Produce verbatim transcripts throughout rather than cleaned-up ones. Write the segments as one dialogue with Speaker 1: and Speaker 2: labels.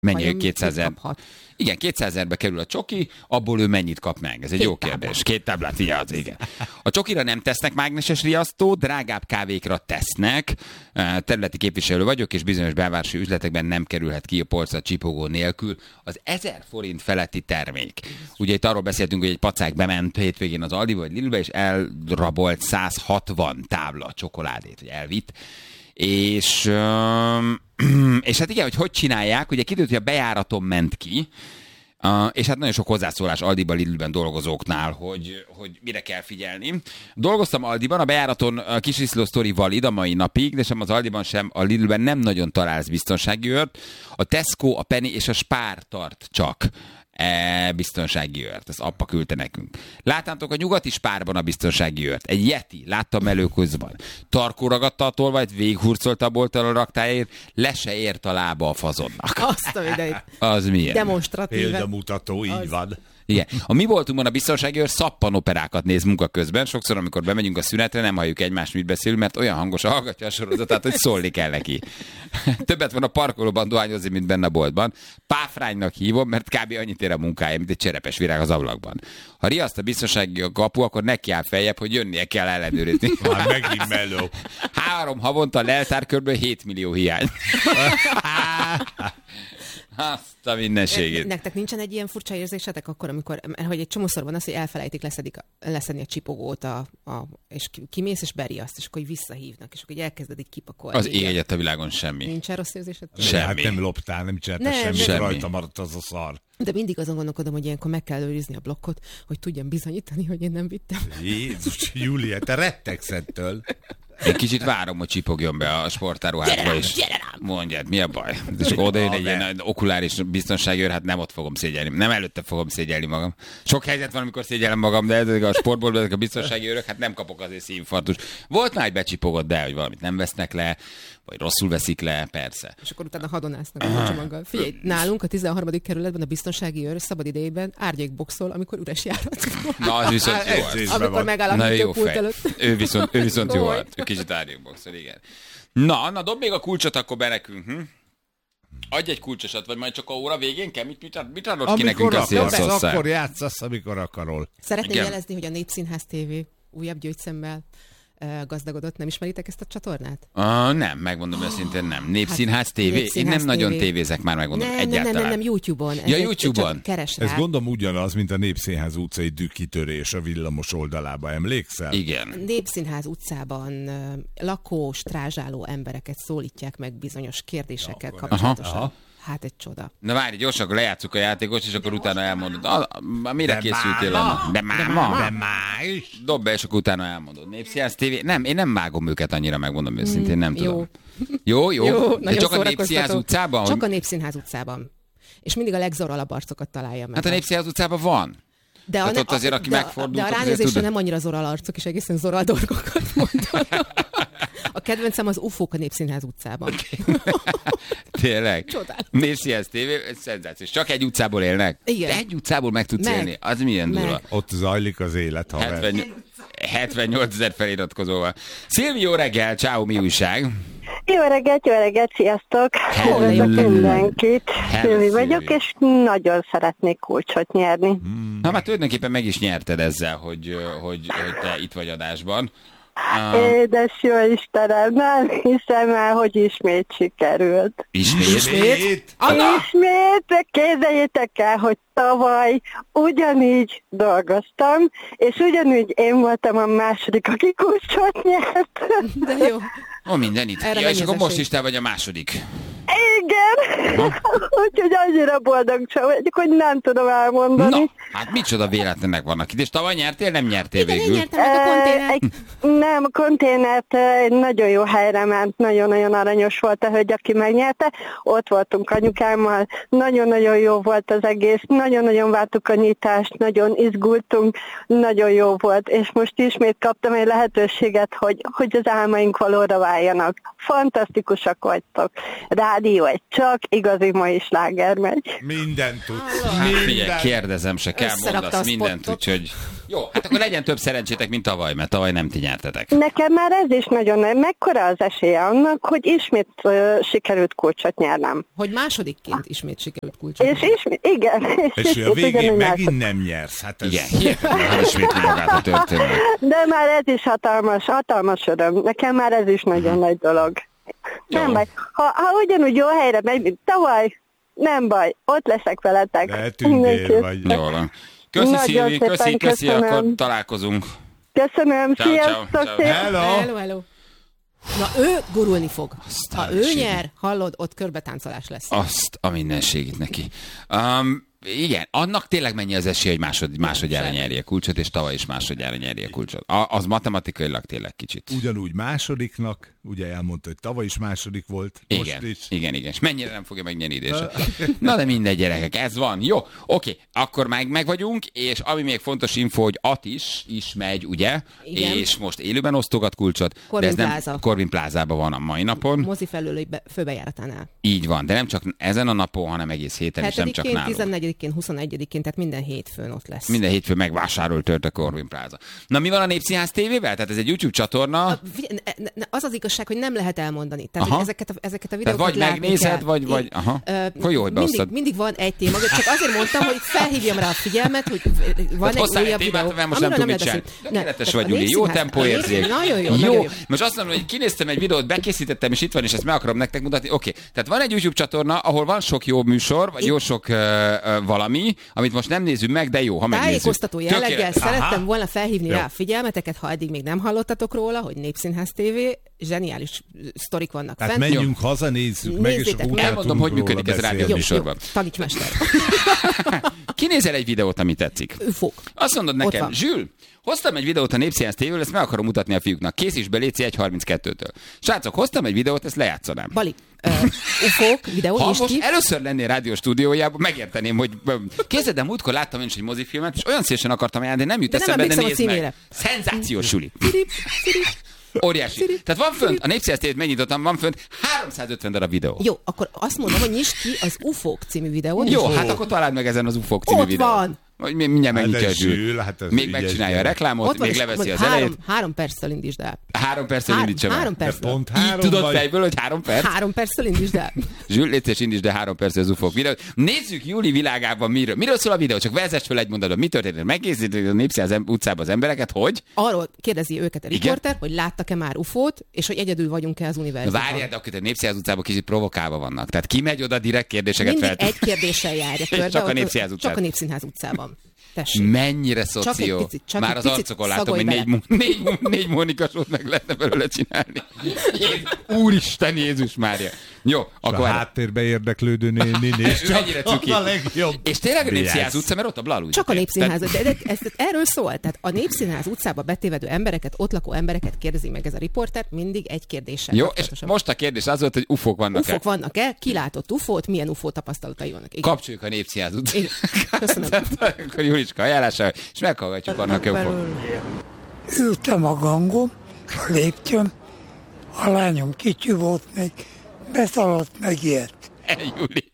Speaker 1: Mennyi, kétszázezer? Igen, kétszázezerbe kerül a csoki, abból ő mennyit kap meg? Ez egy Két jó kérdés. Táblát. Két táblát, így igen. A csokira nem tesznek mágneses riasztót, drágább kávékra tesznek. Területi képviselő vagyok, és bizonyos belvárosi üzletekben nem kerülhet ki a polcra csipogó nélkül. Az ezer forint feletti termék. Ugye itt arról beszéltünk, hogy egy pacák bement hétvégén az Aldiba vagy Lidlbe, és elrabolt száz hatvan tábla csokoládét, hogy elvitt. És, és hát igen, hogy hogy csinálják, ugye kiderült, hogy a bejáraton ment ki, és hát nagyon sok hozzászólás Aldiban, Lidlben dolgozóknál, hogy, hogy mire kell figyelni. Dolgoztam Aldiban, a bejáraton a kisriszló sztori valid a mai napig, de sem az Aldiban, sem a Lidlben nem nagyon találsz biztonsági őrt. A Tesco, a Penny és a Spar tart csak E, biztonsági őrt. Ezt appa küldte nekünk. Láttátok a nyugati Spárban a biztonsági őrt. Egy Yeti, láttam előközben. Tarkó ragadta a tolvajt, végighurcolta a bolttal a raktáért, le se ért a lába a fazonnak.
Speaker 2: Azt a idejét.
Speaker 1: Az milyen?
Speaker 2: Demonstratíve.
Speaker 3: Példamutató, így az... van.
Speaker 1: Igen. A mi voltunkban a biztonsági őr szappanoperákat néz munka közben. Sokszor, amikor bemegyünk a szünetre, nem halljuk egymást, mit beszélünk, mert olyan hangosan hallgatja a sorozatát, hogy szólni kell neki. Többet van a parkolóban dohányozni, mint benne a boltban. Páfránynak hívom, mert kb. Annyit ér a munkája, mint egy cserepes virág az ablakban. Ha riaszt a biztonsági kapu, akkor neki áll feljebb, hogy jönnie kell ellenőrizni.
Speaker 3: Már megint meló.
Speaker 1: Három havonta leltár kb. hét millió hiány. Azt a mindenségét.
Speaker 2: Nektek nincsen egy ilyen furcsa érzésetek akkor, amikor, hogy egy csomószor van az, hogy elfelejtik leszedik, leszedni a csipogót, a, a, és kimész, és beriaszt, és akkor visszahívnak, és akkor elkezded így kipakolni.
Speaker 1: Az ég egyet a világon semmi.
Speaker 2: Nincsen rossz érzésed?
Speaker 1: Semmi.
Speaker 3: Hát nem loptál, nem csináltál semmi,
Speaker 1: semmi.
Speaker 3: Rajta maradt az a szar.
Speaker 2: De mindig azon gondolkodom, hogy ilyenkor meg kell őrizni a blokkot, hogy tudjam bizonyítani, hogy én nem vittem.
Speaker 3: Jézus, Júlia, te rettegsz ettől.
Speaker 1: Egy kicsit várom, hogy csipogjon be a sportáruházba is. Mondjad, mi a baj? És oda jön egy ilyen okuláris biztonsági őr, hát nem ott fogom szégyelni. Nem előtte fogom szégyelni magam. Sok helyzet van, amikor szégyellem magam, de ezek a sportból, ezek a biztonsági őrök, hát nem kapok azért szívinfarktus. Volt már, hogy becsipogott, de hogy valamit nem vesznek le, vagy rosszul veszik le, persze.
Speaker 2: És akkor utána hadonásznak a csomaggal. Figyelj, nálunk a tizenharmadik kerületben a biztonsági őr szabad idejében árnyékboxol, amikor üres járat.
Speaker 1: Na, az viszont jó volt.
Speaker 2: Amikor megállapítja a pult előtt.
Speaker 1: Ő viszont, ő viszont jó volt. Ő kicsit árnyékboxol, igen. Na, na, dob még a kulcsot akkor be nekünk. Hm? Adj egy kulcsosat, vagy majd csak a óra végén kell? Mit, mit, mit adod ki nekünk a szélszosszal?
Speaker 3: Akkor játszasz, amikor akarol.
Speaker 2: Szeretném igen. jelezni, hogy a Népszínház té vé újabb gyógyszemmel gazdagodott. Nem ismeritek ezt a csatornát?
Speaker 1: Uh, nem, megmondom őszintén nem. Népszínház hát, té vé? Népszínház Én nem té vé. Nagyon tévézek már, megmondom
Speaker 2: nem,
Speaker 1: egyáltalán.
Speaker 2: Nem, nem, nem, YouTube-on.
Speaker 1: Ja, YouTube-on?
Speaker 2: Keres rá.
Speaker 3: Ez gondolom ugyanaz, mint a Népszínház utcai dükkitörés a villamos oldalába. Emlékszel?
Speaker 1: Igen.
Speaker 2: Népszínház utcában lakó, strázsáló embereket szólítják meg bizonyos kérdésekkel ja, kapcsolatosan. Aha. Hát egy csoda.
Speaker 1: Na várj, gyorsan, akkor lejátszuk a játékot, és akkor utána elmondod. A, a, mire de készültél? Máma. De máma.
Speaker 3: De má is.
Speaker 1: Dob be, és akkor utána elmondod. Népszínház té vé? Nem, én nem vágom őket annyira, megmondom őszintén, nem
Speaker 2: jó.
Speaker 1: tudom. Jó, jó.
Speaker 2: jó
Speaker 1: de csak a Népszínház utcában?
Speaker 2: Csak a Népszínház utcában. És mindig a legzoralabb arcokat találja meg.
Speaker 1: Hát a Népszínház utcában van.
Speaker 2: De
Speaker 1: hát
Speaker 2: a,
Speaker 1: ott azért, aki
Speaker 2: de,
Speaker 1: megfordult...
Speaker 2: De a ránézésre nem annyira zoral arcok, és egészen zoral dolgokat mondanak. A kedvencem az ufók a Népszínház utcában.
Speaker 1: Tényleg?
Speaker 2: Csodálatos.
Speaker 1: Népszínház té vé, ez szenzációs. Csak egy utcából élnek?
Speaker 2: Igen.
Speaker 1: De egy utcából meg tudsz meg. élni? Az milyen
Speaker 2: meg.
Speaker 1: durva?
Speaker 3: Ott zajlik az élet, haver.
Speaker 1: hetvennyolc ezer feliratkozóval. Szilvi, jó reggel, ciao, mi újság?
Speaker 4: Jó reggelt, jó reggelt, sziasztok! Üdvözlök mindenkit. Szilvi vagyok, és nagyon szeretnék kulcsot nyerni.
Speaker 1: Hmm. Na már tulajdonképpen meg is nyerted ezzel, hogy, hogy, hogy te itt vagy adásban.
Speaker 4: Uh, Édes jó Istenem, nem hiszem el, hogy ismét sikerült.
Speaker 1: Ismét?
Speaker 3: Ismét?
Speaker 4: Ismét, képzeljétek el, hogy tavaly ugyanígy dolgoztam, és ugyanúgy én voltam a második, aki kulcsot nyert.
Speaker 2: De jó.
Speaker 1: Ó, minden itt. Ja, és akkor most is te vagy a második.
Speaker 4: Igen, úgyhogy annyira boldog sem vagyok, hogy nem tudom elmondani.
Speaker 1: Na, hát micsoda véletlenek vannak itt, és tavaly nyertél, nem nyertél
Speaker 2: igen,
Speaker 1: végül?
Speaker 2: Igen, nyertem meg a konténert.
Speaker 4: Nem, a konténert egy nagyon jó helyre ment, nagyon-nagyon aranyos volt a hölgy, aki megnyerte. Ott voltunk anyukámmal, nagyon-nagyon jó volt az egész, nagyon-nagyon vártuk a nyitást, nagyon izgultunk, nagyon jó volt, és most ismét kaptam egy lehetőséget, hogy, hogy az álmaink valóra váljanak. Fantasztikusak vagytok. Rádió egy csak igazi ma is sláger megy.
Speaker 3: Mindent tud.
Speaker 1: Hát figyelj, kérdezem, se kell mondasz mindent,
Speaker 2: spottot.
Speaker 1: úgyhogy... Jó, hát akkor legyen több szerencsétek, mint tavaly, mert tavaly nem ti nyertetek.
Speaker 4: Nekem már ez is nagyon, mekkora az esélye annak, hogy ismét uh, sikerült kulcsot nyernem.
Speaker 2: Hogy másodikként ismét sikerült kulcsot.
Speaker 4: És ismét, igen.
Speaker 3: És a végén megint nem nyersz. Hát ez...
Speaker 1: Igen, hihetetlen, hogy ismétli magát a történet.
Speaker 4: De már ez is hatalmas, hatalmas öröm. Nekem már ez is nagyon nagy dolog. Nem
Speaker 1: Jó.
Speaker 4: baj. Ha, ha ugyanúgy jó helyre megy, mint tavaly, nem baj. Ott leszek veletek.
Speaker 3: De tündér vagy.
Speaker 1: Jól van. Köszi,
Speaker 4: Nagyon
Speaker 1: Szilvi,
Speaker 4: szépen
Speaker 1: köszi, köszi,
Speaker 4: köszönöm.
Speaker 1: akkor találkozunk.
Speaker 4: Köszönöm,
Speaker 1: Ciao,
Speaker 4: sziasztok!
Speaker 1: ciao, ciao.
Speaker 4: szép-
Speaker 3: Hello!
Speaker 2: Hello, hello. Na ő gurulni fog.
Speaker 1: Aztán
Speaker 2: Ha ő
Speaker 1: is.
Speaker 2: nyer, hallod, ott körbetáncolás lesz.
Speaker 1: Azt a mindenségét neki. Um, igen, annak tényleg mennyi az esély, hogy másod, másodjára
Speaker 2: Sem.
Speaker 1: nyerje a kulcsot, és tavaly is másodjára nyerje a kulcsot. A, az matematikailag tényleg kicsit.
Speaker 3: Ugyanúgy másodiknak, ugye elmondta, hogy tavaly is második volt, most
Speaker 1: Igen,
Speaker 3: is.
Speaker 1: igen, igen. És mennyire nem fogja megnyerni idén. Na de mindegy, gyerekek, ez van. Jó, oké, akkor meg, meg vagyunk, és ami még fontos info, hogy Atis is megy, ugye?
Speaker 2: Igen.
Speaker 1: És most élőben osztogat kulcsot.
Speaker 2: Corvin
Speaker 1: de ez
Speaker 2: Plaza.
Speaker 1: nem Corvin Plázában van a mai napon.
Speaker 2: Mozi felől főbejáratánál.
Speaker 1: Így van, de nem csak ezen a napon, hanem egész héten, és nem csak
Speaker 2: hetedikén,
Speaker 1: nálunk.
Speaker 2: tizennegyedikén, huszonegyedikén, tehát minden hétfőn ott lesz.
Speaker 1: Minden hétfő megvásárolt tört a Corvin Plaza. Na mi van a Népszínház tévével? Tehát ez egy YouTube csatorna.
Speaker 2: Figyelj, ne- ne- az az igazság, hogy nem lehet elmondani. Tehát
Speaker 1: Aha.
Speaker 2: hogy ezeket a, ezeket a
Speaker 1: Tehát
Speaker 2: videókat
Speaker 1: vagy
Speaker 2: látni
Speaker 1: megnézed,
Speaker 2: kell.
Speaker 1: vagy- vagy-
Speaker 2: Én-
Speaker 1: aha.
Speaker 2: Ö,
Speaker 1: Akkor jó, hogy
Speaker 2: mindig,
Speaker 1: beosztad.
Speaker 2: mindig van egy téma, csak azért mondtam, hogy felhívjam rá a figyelmet, hogy van
Speaker 1: Hát
Speaker 2: egy
Speaker 1: hozzá egy
Speaker 2: újabb
Speaker 1: témát,
Speaker 2: videó.
Speaker 1: mert most nem
Speaker 2: amiről
Speaker 1: tud mit
Speaker 2: lehet
Speaker 1: csinálni.
Speaker 2: beszélni.
Speaker 1: Tökéletes
Speaker 2: Ne,
Speaker 1: vagy,
Speaker 2: tehát a
Speaker 1: Júli. Jó
Speaker 2: Népszínház-
Speaker 1: tempóérzék.
Speaker 2: Nagyon jó, nagyon jó.
Speaker 1: Most azt mondom, hogy kinéztem egy videót, bekészítettem, és itt van, és ezt meg akarom nektek mutatni. Oké, tehát van egy YouTube csatorna, ahol van sok jó műsor, vagy jó sok uh, uh, valami, amit most nem nézzük meg, de jó, ha megnézzük.
Speaker 2: Tájékoztató jelleggel
Speaker 1: Tökéletes.
Speaker 2: szerettem volna felhívni
Speaker 3: Jó.
Speaker 2: rá a figyelmeteket, ha eddig még nem hallottatok róla, hogy Népszínház té vé, zseniális sztorik vannak
Speaker 3: Tehát
Speaker 2: fent.
Speaker 3: menjünk haza, nézzük meg, és
Speaker 2: Nézzétek
Speaker 3: akkor
Speaker 2: meg.
Speaker 3: utána
Speaker 1: Elmondom,
Speaker 3: tudunk
Speaker 1: hogy működik
Speaker 3: róla
Speaker 1: ez a rádió
Speaker 3: beszélni.
Speaker 1: műsorban.
Speaker 2: Tanítsmester.
Speaker 1: Kinézel egy videót, ami tetszik.
Speaker 2: Ufók.
Speaker 1: Azt mondod
Speaker 2: Ott
Speaker 1: nekem,
Speaker 2: van.
Speaker 1: Zsül, hoztam egy videót a Népszínház tévéből, ezt meg akarom mutatni a fiúknak. Készíts be, léci egy harminckettőtől. Srácok, hoztam egy videót, ezt lejátszanám.
Speaker 2: Bali, uh, ufók, videó,
Speaker 1: Ha
Speaker 2: nyisd
Speaker 1: most
Speaker 2: ki.
Speaker 1: először lennél rádió stúdiójában, megérteném, hogy kézzel, de múltkor láttam én is egy mozifilmet, és olyan szívesen akartam járni, de nem jut
Speaker 2: De nem
Speaker 1: eszembe, de
Speaker 2: emlékszem a
Speaker 1: nézd meg.
Speaker 2: címére.
Speaker 1: Szenzációs, Suli.
Speaker 2: Cirip, cirip.
Speaker 1: Óriási.
Speaker 2: Sziri,
Speaker 1: Tehát van fönt,
Speaker 2: sziri.
Speaker 1: a Népszínház té vét megnyitottam, van fönt háromszázötven darab videó.
Speaker 2: Jó, akkor azt mondom, hogy nyisd ki az ufók című videót.
Speaker 1: Jó,
Speaker 2: és-
Speaker 1: hát akkor találd meg ezen az ufók című
Speaker 2: Ott
Speaker 1: videót.
Speaker 2: van.
Speaker 1: Vagy mi- mindjárt
Speaker 3: Hát
Speaker 1: megnyitja a
Speaker 3: ez
Speaker 1: Zsül.
Speaker 3: Zsül, hát ez
Speaker 1: Még
Speaker 3: ügyes
Speaker 1: megcsinálja a
Speaker 3: gyerek.
Speaker 1: reklámot,
Speaker 2: Ott van,
Speaker 1: még
Speaker 2: és
Speaker 1: leveszi
Speaker 2: mondjuk
Speaker 1: az
Speaker 2: három,
Speaker 1: elejét.
Speaker 2: három perccel indítsd el.
Speaker 1: Három perccel
Speaker 2: Három,
Speaker 1: indítsam el.
Speaker 2: három
Speaker 3: De
Speaker 2: perccel.
Speaker 3: pont
Speaker 1: Így
Speaker 3: három
Speaker 1: tudod
Speaker 3: vagy.
Speaker 1: fejből, hogy három perc?
Speaker 2: Három perccel indítsd el.
Speaker 1: Zsül, légy szíves, indítsd el három percre az ufók videót. Nézzük Júli világában miről. Miről szól a videó? Csak vezess fel egy mondatban. Mi történt? Megkészítik a Népszínház em- utcában az embereket, hogy?
Speaker 2: Arról kérdezi őket a
Speaker 1: Igen?
Speaker 2: riporter, hogy láttak-e már ufót, és hogy egyedül vagyunk-e az
Speaker 1: Na
Speaker 2: univerzumban.
Speaker 1: várjál, de akkor a Népszínház utcában kicsit provokálva vannak. Tehát ki megy oda direkt kérdéseket
Speaker 2: Mindig
Speaker 1: feltenni?
Speaker 2: egy kérdéssel járja körbe.
Speaker 1: csak a
Speaker 2: ott-
Speaker 1: Népszínház utcán.
Speaker 2: Csak a Népszínház utcában. Tessék.
Speaker 1: Mennyire szoció.
Speaker 2: egy picit, csak
Speaker 1: Már
Speaker 2: egy
Speaker 1: az
Speaker 2: picit
Speaker 1: arcokon látom,
Speaker 2: szagolj
Speaker 1: hogy négy,
Speaker 2: bele.
Speaker 1: mo- négy, mo- négy Mónikasót meg lehetne belőle csinálni. Jézus, Úristen Jézus Mária. Jó,
Speaker 3: A
Speaker 1: akkor várj.
Speaker 3: háttérbe érdeklődő néni, nézd csak,
Speaker 1: Mennyire cuki.
Speaker 3: a legjobb.
Speaker 1: És tényleg a Népszínház
Speaker 3: Yes.
Speaker 1: utca, mert ott a Blal utca.
Speaker 2: Csak a Népszínház. De, de ez, erről szól. Tehát a Népszínház utcába betévedő embereket, ott lakó embereket kérdezi meg ez a riporter, mindig egy kérdéssel.
Speaker 1: Jó, és
Speaker 2: kapcsolatosan.
Speaker 1: most a kérdés az volt, hogy ufók vannak-e?
Speaker 2: Ufók vannak-e? Ki látott ufót? Milyen ufó tapasztalatai vannak? Igen.
Speaker 1: Kapcsoljuk a Népszínház utcát.
Speaker 2: Igen. Köszönöm.
Speaker 1: Tehát akkor Julicska ajánlása, és meghallgatjuk annak ufók.
Speaker 5: Ültem a gangon, a lépcsőn, a lányom kicsi volt még, beszaladt, megijedt.
Speaker 1: Júli.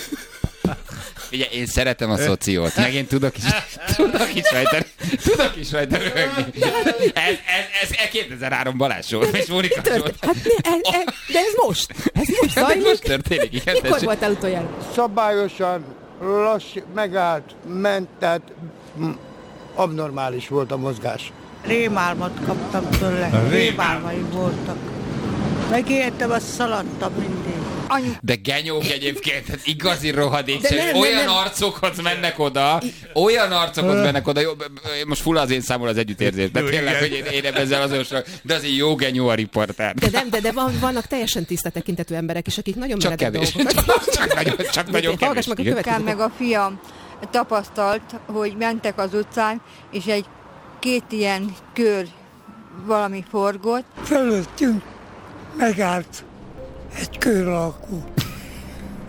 Speaker 1: Ugye, én szeretem a szociót, meg én tudok is, tudok is rajta, tudok is rajta röhögni. Ez, ez, ez kétezer-három Balázs sor, és Mónika sor.
Speaker 2: Hát ne, e, e, de ez most. Ez most
Speaker 1: Ez
Speaker 2: zajlik.
Speaker 1: most történik, igen.
Speaker 2: Mikor
Speaker 1: tessék.
Speaker 2: voltál utoljára?
Speaker 6: Szabályosan, lass, megállt, ment, tehát mm, abnormális volt a mozgás.
Speaker 7: Rémálmat kaptam tőle, rémálmai voltak. Megértem, azt szaladtam mindig. Anyu,
Speaker 1: De genyók egyébként, tehát igazi rohadék,
Speaker 2: De
Speaker 1: nem,
Speaker 2: nem, nem,
Speaker 1: olyan
Speaker 2: nem.
Speaker 1: arcokhoz mennek oda, olyan arcokhoz mennek oda, jó, most full az én számol az együttérzés, de
Speaker 3: Jó,
Speaker 1: tényleg,
Speaker 3: igen.
Speaker 1: hogy én, én ebben ezzel azonosulok, de azért jó genyó a riporter.
Speaker 2: De nem, de, de van, vannak teljesen tiszta tekintetű emberek is, akik nagyon
Speaker 1: Csak
Speaker 2: meredek
Speaker 1: kevés.
Speaker 2: dolgokat.
Speaker 1: Csak nagyon, csak nagyon
Speaker 2: Hallgass
Speaker 1: kevés.
Speaker 2: meg a
Speaker 1: igen.
Speaker 2: következőt.
Speaker 8: Apukám meg a fiam tapasztalt, hogy mentek az utcán, és egy két ilyen kör valami forgott.
Speaker 5: Fölöttünk megállt egy kör alakú.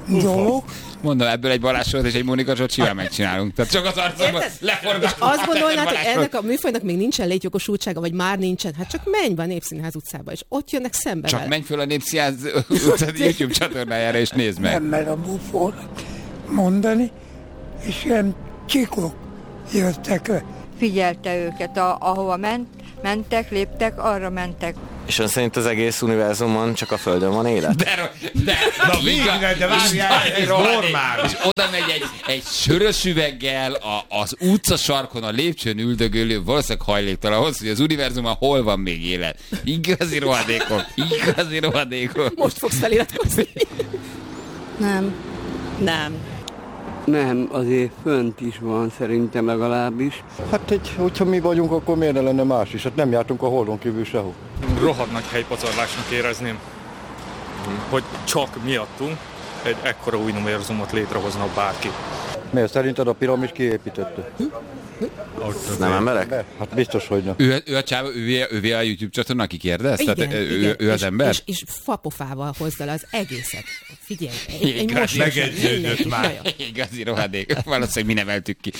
Speaker 5: dolog.
Speaker 1: Mondom, ebből egy Balázs és egy Mónika Zsolt simán megcsinálunk. Tehát csak az arcomban leforgatunk.
Speaker 2: Azt gondolnád, hogy ennek a műfajnak még nincsen létjogosultsága, vagy már nincsen. Hát csak menj be a Népszínház utcába, és ott jönnek szembe
Speaker 1: Csak
Speaker 2: vele.
Speaker 1: menj föl a Népszínház utcát YouTube csatornájára, és nézd meg.
Speaker 5: Nem mer a bufónak mondani, és ilyen csikok jöttek le.
Speaker 8: Figyelte őket, a, ahova ment, mentek, léptek, arra mentek.
Speaker 9: És ön szerint az egész univerzumon csak a Földön van élet?
Speaker 1: De, de,
Speaker 3: Na végre, de várjál, ez normál.
Speaker 1: És oda megy egy, egy sörös üveggel a, az utca sarkon a lépcsőn üldögölő, valószínűleg hajléktalan ahhoz, hogy az univerzumon hol van még élet. Igazi rohadékok, igazi rohadékok.
Speaker 2: Most fogsz feliratkozni.
Speaker 8: Nem.
Speaker 2: Nem.
Speaker 10: Nem, azért fönt is van, szerintem legalábbis.
Speaker 6: Hát, egy, hogyha mi vagyunk, akkor miért ne lenne más is? Hát nem jártunk a Holdon kívül sehol.
Speaker 11: Rohadt nagy helypazarlásnak érezném, hogy csak miattunk egy ekkora új univerzumot létrehozna bárki.
Speaker 6: Miért szerinted a piramis kiépítette?
Speaker 9: Nem emberek?
Speaker 6: De, hát biztos, hogy nem.
Speaker 1: Ő, ő a csáva, ő, ő a YouTube csatorna, aki kérdez?
Speaker 2: Igen,
Speaker 1: Tehát, ő,
Speaker 2: igen.
Speaker 1: ő az
Speaker 2: és,
Speaker 1: ember?
Speaker 2: És, és fapofával hozza le az egészet. Figyelj, egy, egy
Speaker 1: Igaz,
Speaker 2: most
Speaker 3: megegyőzött már.
Speaker 1: Igazi rohadék. Valószínűleg mi neveltük ki.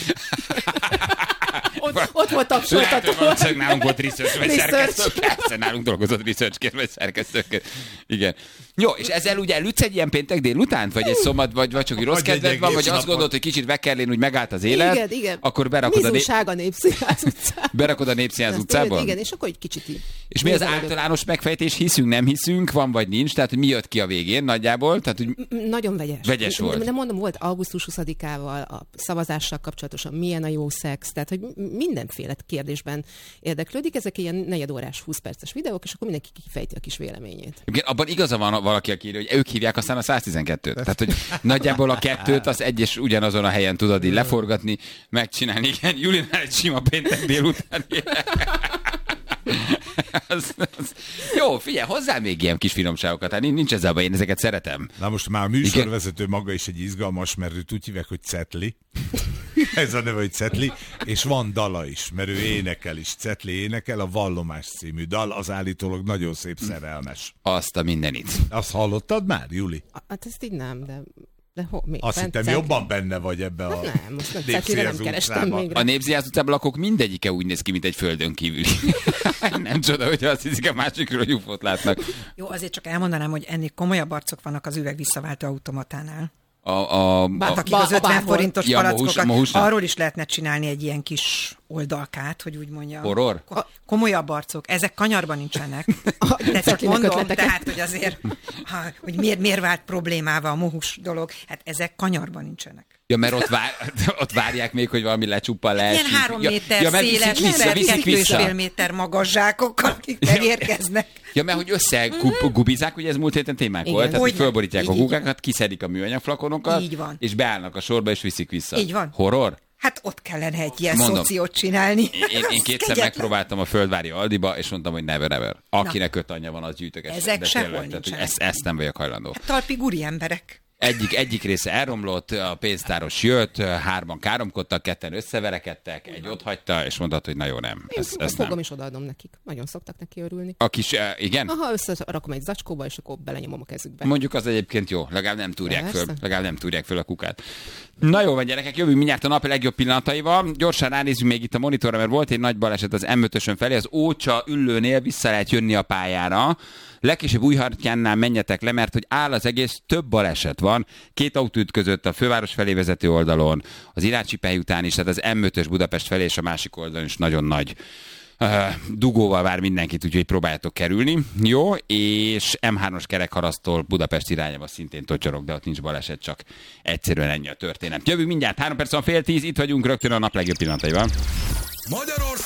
Speaker 2: Ott, ott volt tapsoltató.
Speaker 1: Valószínűleg nálunk volt research, vagy
Speaker 2: Research.
Speaker 1: szerkesztő. Persze, nálunk dolgozott researchként, vagy szerkesztőként. Igen. Jó, és ezzel ugye elütsz egy ilyen péntek délutánt? Vagy egy szombat, vagy, vagy csak egy rossz
Speaker 3: Vagy egy
Speaker 1: kedved van, vagy
Speaker 3: egész
Speaker 1: azt
Speaker 3: napot.
Speaker 1: gondolod, hogy kicsit Vekkerlén úgy megállt az élet?
Speaker 2: Igen, igen.
Speaker 1: Akkor berakod a, né-
Speaker 2: Mizunság a Népszínház utcába.
Speaker 1: berakod a Népszínház
Speaker 2: Ezt
Speaker 1: utcába?
Speaker 2: tudod, igen, és akkor egy kicsit így.
Speaker 1: És mi az
Speaker 2: nézelődök.
Speaker 1: általános megfejtés? Hiszünk, nem hiszünk, van vagy nincs? Tehát, hogy mi jött ki a végén nagyjából? Tehát, hogy
Speaker 2: M- Nagyon vegyes.
Speaker 1: Vegyes volt.
Speaker 2: De mondom, volt augusztus huszadikával a szavazással kapcsolatosan milyen a jó szex, tehát hogy m- mindenféle kérdésben érdeklődik. Ezek ilyen negyedórás, húsz perces videók, és akkor mindenki kifejti a kis véleményét.
Speaker 1: igen, abban igaza van valaki, aki írja, hogy ők hívják aztán a száztizenkettőt. Tehát, hogy nagyjából a kettőt az egyes ugyanazon a helyen tudod így leforgatni, megcsinálni. Igen, Julinál egy sima péntek délután. az, az. Jó, figyelj, hozzá még ilyen kis finomságokat. Hát nincs ezzel baj, én ezeket szeretem.
Speaker 3: Na most már a műsorvezető maga is egy izgalmas, mert őt úgy hívják, hogy Cetli. Ez a neve, hogy Cetli. És van dala is, mert ő énekel is. Cetli énekel, a Vallomás című dal, az állítólag nagyon szép szerelmes.
Speaker 1: Azt a mindenit.
Speaker 3: Azt hallottad már, Juli?
Speaker 2: Hát ezt így nem, de... De ho, mi?
Speaker 3: Azt hittem,
Speaker 2: Cetli?
Speaker 3: jobban benne vagy ebbe a
Speaker 2: Hát nem, most nem Cetlire nem kerestem még.
Speaker 1: A Népszínház utcában lakók mindegyike úgy néz ki, mint egy földön kívüli. Nem csoda, hogyha azt hiszik, a másikról a jufót látnak.
Speaker 12: Jó, azért csak elmondanám, hogy ennél komolyabb arcok vannak az üvegvisszaváltó automatánál.
Speaker 1: A, a,
Speaker 12: Hát
Speaker 1: a,
Speaker 12: akik az ötven forintos
Speaker 1: ja,
Speaker 12: palackokat,
Speaker 1: mohus,
Speaker 12: arról is lehetne csinálni egy ilyen kis oldalkát, hogy úgy mondjam.
Speaker 1: Horror?
Speaker 12: Ko- komolyabb arcok. Ezek kanyarban nincsenek. De csak
Speaker 2: Cetlinek
Speaker 12: mondom,
Speaker 2: ötleteket.
Speaker 12: tehát, hogy azért, ha, hogy miért, miért vált problémává a mohus dolog, hát ezek kanyarban nincsenek.
Speaker 1: Ja, mert ott, vár, ott várják még, hogy valami lecsuppan le.
Speaker 12: Ilyen három méter
Speaker 1: ja, mert
Speaker 12: széles,
Speaker 1: viszik vissza, viszik
Speaker 12: kettő és
Speaker 1: vissza.
Speaker 12: fél méter magas zsákokkal, akik megérkeznek.
Speaker 1: Ja, mert hogy összegubizák, ugye ez múlt héten témák
Speaker 12: Igen.
Speaker 1: volt, tehát hogy
Speaker 12: Hogyne.
Speaker 1: fölborítják
Speaker 12: Így,
Speaker 1: a
Speaker 12: így
Speaker 1: kukákat, kiszedik a műanyag flakonokat,
Speaker 12: Így van.
Speaker 1: és beállnak a sorba, és viszik vissza.
Speaker 12: Így van.
Speaker 1: Horror?
Speaker 12: Hát ott kellene egy ilyen
Speaker 1: Mondom.
Speaker 12: szociót csinálni.
Speaker 1: Én, én, én kétszer
Speaker 12: Kegyetlen.
Speaker 1: megpróbáltam a Földvári Aldiba, és mondtam, hogy never ever. Akinek öt anyja van, az gyűjtöges.
Speaker 12: Ezek
Speaker 1: De
Speaker 12: sehol
Speaker 1: tényleg, tehát, hogy
Speaker 12: nincsenek.
Speaker 1: ezt, ezt nem vagyok hajlandó.
Speaker 12: Talpi guri emberek.
Speaker 1: Egyik, egyik része elromlott, a pénztáros jött, hárman káromkodtak, ketten összeverekedtek, egy ott hagyta, és mondta, hogy na jó, nem.
Speaker 2: Én
Speaker 1: Ez, ez
Speaker 2: fogom
Speaker 1: nem.
Speaker 2: és odaadom nekik. Nagyon szoktak neki örülni.
Speaker 1: A kis, eh, igen?
Speaker 2: Aha, összerakom egy zacskóba, és akkor belenyomom a kezükbe.
Speaker 1: Mondjuk az egyébként jó, legalább nem túrják
Speaker 2: Persze.
Speaker 1: föl, legalább nem túrják föl a kukát. Na jó van, gyerekek, jövünk mindjárt a nap legjobb pillanataival. Gyorsan ránézzünk még itt a monitorra, mert volt egy nagy baleset az em ötösön felé, az Ócsa Üllőnél vissza lehet jönni a pályára. Legkésőbb Újhartyánnál menjetek le, mert hogy áll az egész, több baleset van. Két autó ütközött a főváros felé vezető oldalon, az Irácsi pálya után is, tehát az em ötös Budapest felé és a másik oldalon is nagyon nagy uh, dugóval vár mindenkit, úgyhogy próbáljátok kerülni. Jó, és em hármas kerekharasztól Budapest irányába szintén totyorog, de ott nincs baleset, csak egyszerűen ennyi a történet. Jövünk mindjárt, három perc van fél tíz, itt vagyunk rögtön a nap legjobb pillanataival.
Speaker 13: Magyarország